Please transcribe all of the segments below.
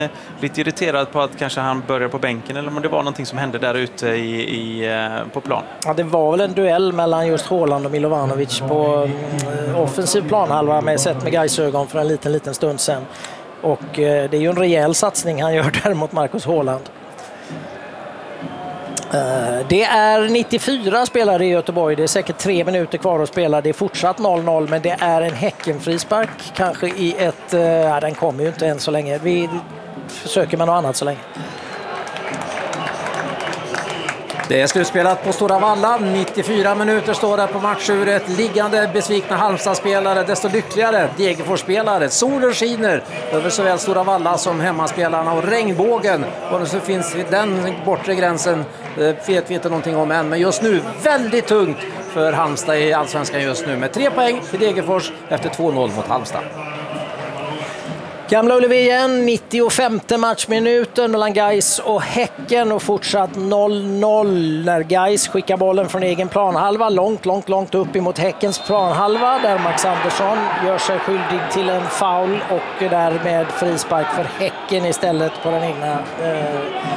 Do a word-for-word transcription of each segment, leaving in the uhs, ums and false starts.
lite irriterad på att kanske han börjar på bänken, eller om det var någonting som hände där ute i, i, på plan. Ja, det var väl en duell mellan just Haaland och Milovanovic på offensiv planhalva med sett med Gais ögon för en liten, liten stund sedan. Och det är ju en rejäl satsning han gör där mot Marcus Haaland. Det är nittiofyra spelare i Göteborg. Det är säkert tre minuter kvar att spela. Det är fortsatt noll noll, men det är en Häcken-frispark. Kanske i ett... Ja, den kommer ju inte än så länge. Vi försöker med något annat så länge. Det är slutspelat på Stora Valla. nittiofyra minuter står det på matchuret. Liggande besvikna Halmstad-spelare, desto lyckligare Degerfors-spelare. Solen skiner över såväl Stora Valla som hemmaspelarna, och regnbågen, och så finns den bortre gränsen, vet vi inte någonting om än. Men just nu väldigt tungt för Halmstad i Allsvenskan just nu, med tre poäng till Degerfors efter två noll mot Halmstad. Gamla Ullevi igen, nittiofemte matchminuten mellan Gais och Häcken, och fortsatt noll noll när Gais skickar bollen från egen planhalva långt, långt, långt upp emot Häckens planhalva, där Max Andersson gör sig skyldig till en foul och därmed frispark för Häcken istället på den egna eh,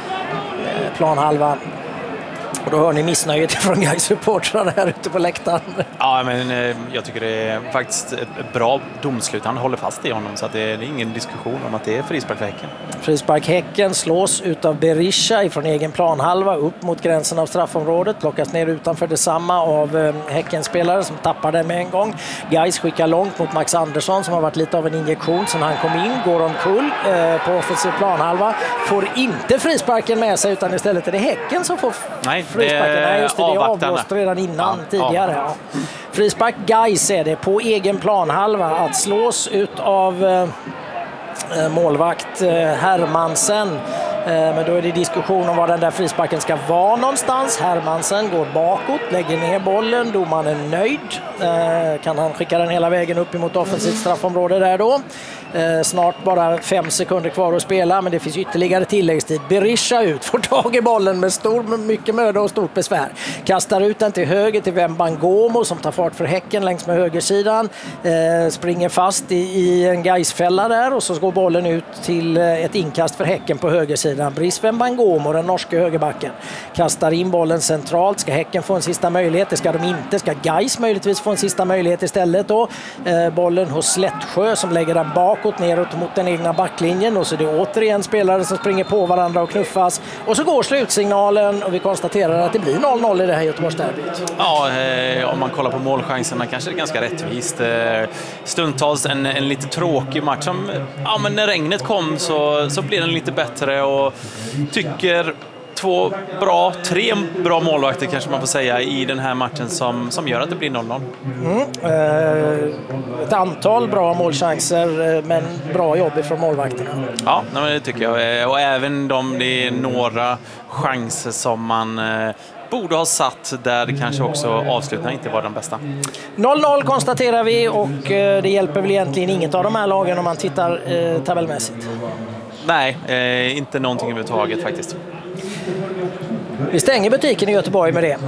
planhalvan. Och då hör ni missnöjet från Gais-supportrarna här ute på läktaren. Ja, men eh, jag tycker det är faktiskt ett bra domslut. Han håller fast i honom, så att det är ingen diskussion om att det är frispark för Häcken. Frispark Häcken slås utav Berisha ifrån egen planhalva upp mot gränsen av straffområdet. Plockas ner utanför detsamma av eh, Häcken-spelare som tappar det med en gång. Gais skickar långt mot Max Andersson som har varit lite av en injektion sen han kom in. Går omkull eh, på offensiv planhalva. Får inte frisparken med sig, utan istället är det Häcken som får... Nej. Frisparken, nej, just det, det är avblåst redan innan ja, tidigare. Ja. Frispark Gais är det på egen planhalva att slås ut av eh, målvakt eh, Hermansen. Eh, men då är det diskussion om var den där frisparken ska vara någonstans. Hermansen går bakåt, lägger ner bollen. Domaren är nöjd. Eh, kan han skicka den hela vägen upp emot offensivt straffområde där då. Eh, snart bara fem sekunder kvar att spela, men det finns ytterligare tilläggstid. Berisha ut, får tag i bollen med stor, mycket möda och stort besvär. Kastar ut den till höger till Wembangomo som tar fart för Häcken längs med högersidan. Eh, springer fast i, i en Gaisfälla där, och så går bollen ut till ett inkast för Häcken på högersidan. Brice Wembangomo, den norska högerbacken, kastar in bollen centralt. Ska Häcken få en sista möjlighet? Det ska de inte. Ska Gais möjligtvis få en sista möjlighet istället då? Eh, bollen hos Slättsjö som lägger den bak neråt mot den egna backlinjen, och så är det återigen spelare som springer på varandra och knuffas, och så går slutsignalen och vi konstaterar att det blir noll noll i det här Göteborgsderbyt. Ja, eh, om man kollar på målchanserna kanske det är ganska rättvist. Eh, stundtals en, en lite tråkig match som, ja, men när regnet kom så, så blir den lite bättre, och tycker två bra, tre bra målvakter kanske man får säga i den här matchen som, som gör att det blir noll noll. Mm, eh, ett antal bra målchanser, men bra jobb från målvakterna. Ja, men det tycker jag. Och även om det är några chanser som man eh, borde ha satt där kanske också avslutningen inte var den bästa. noll noll konstaterar vi, och eh, det hjälper väl egentligen inget av de här lagen om man tittar eh, tabellmässigt. Nej, eh, inte någonting överhuvudtaget faktiskt. Vi stänger butiken i Göteborg med det.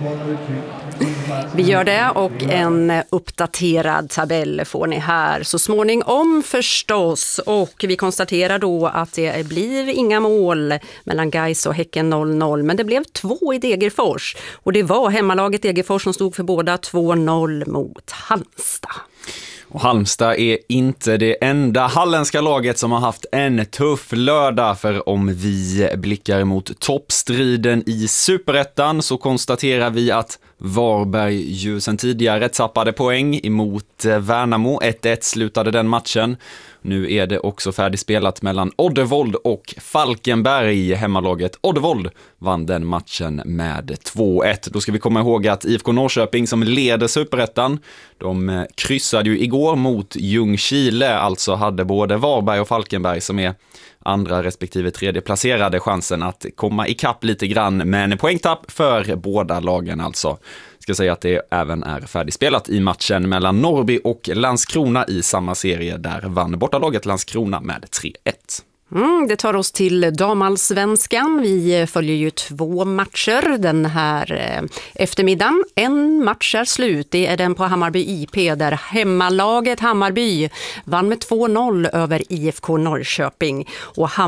Vi gör det, och en uppdaterad tabell får ni här så småningom förstås. Och vi konstaterar då att det blir inga mål mellan Gais och Häcken noll noll, men det blev två i Degerfors. Och det var hemmalaget Degerfors som stod för båda, två noll mot Halmstad. Och Halmstad är inte det enda halländska laget som har haft en tuff lördag, för om vi blickar mot toppstriden i Superettan så konstaterar vi att Varberg ju sen tidigare tappade poäng emot Värnamo. ett ett slutade den matchen. Nu är det också färdigspelat mellan Oddevold och Falkenberg. Hemmalaget Oddevold vann den matchen med två ett. Då ska vi komma ihåg att I F K Norrköping som leder Superettan, de kryssade ju igår mot Ljungskile. Alltså hade både Varberg och Falkenberg, som är andra respektive tredje placerade, chansen att komma ikapp lite grann, men poängtapp för båda lagen alltså. Ska säga att det även är färdigspelat i matchen mellan Norrby och Landskrona i samma serie. Där vann bortalaget Landskrona med tre ett. Mm, det tar oss till damallsvenskan. Vi följer ju två matcher den här eh, eftermiddagen. En match är slut. Det är den på Hammarby I P där hemmalaget Hammarby vann med två noll över I F K Norrköping. Och Ham-